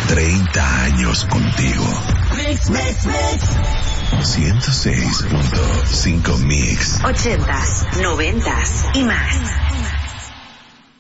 30 años contigo. Mix, mix, mix. 106.5 Mix. 80s, 90s y más.